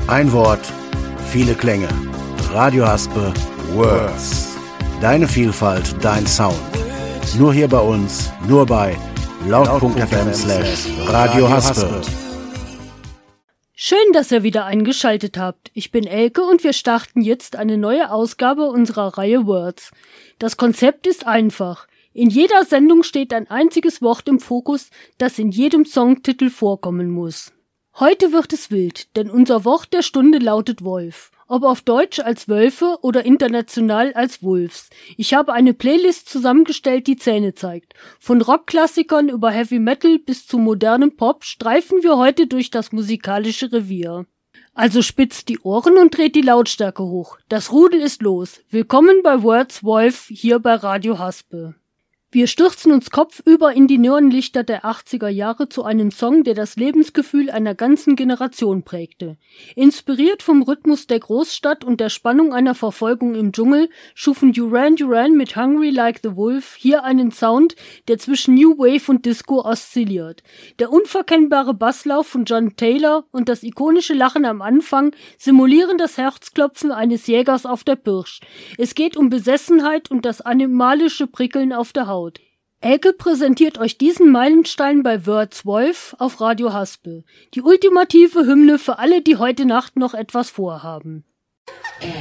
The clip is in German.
Ein Wort, viele Klänge. Radio Haspe Words. Deine Vielfalt, dein Sound. Nur hier bei uns, nur bei laut.fm/Radio Haspe. Schön, dass ihr wieder eingeschaltet habt. Ich bin Elke und wir starten jetzt eine neue Ausgabe unserer Reihe Words. Das Konzept ist einfach. In jeder Sendung steht ein einziges Wort im Fokus, das in jedem Songtitel vorkommen muss. Heute wird es wild, denn unser Wort der Stunde lautet Wolf. Ob auf Deutsch als Wölfe oder international als Wolves. Ich habe eine Playlist zusammengestellt, die Zähne zeigt. Von Rockklassikern über Heavy Metal bis zu modernem Pop streifen wir heute durch das musikalische Revier. Also spitzt die Ohren und dreht die Lautstärke hoch. Das Rudel ist los. Willkommen bei Words Wolf hier bei Radio Haspe. Wir stürzen uns kopfüber in die Neonlichter der 80er Jahre zu einem Song, der das Lebensgefühl einer ganzen Generation prägte. Inspiriert vom Rhythmus der Großstadt und der Spannung einer Verfolgung im Dschungel schufen Duran Duran mit Hungry Like the Wolf hier einen Sound, der zwischen New Wave und Disco oszilliert. Der unverkennbare Basslauf von John Taylor und das ikonische Lachen am Anfang simulieren das Herzklopfen eines Jägers auf der Pirsch. Es geht um Besessenheit und das animalische Prickeln auf der Haut. Elke präsentiert euch diesen Meilenstein bei Words Wolf auf Radio Haspe. Die ultimative Hymne für alle, die heute Nacht noch etwas vorhaben.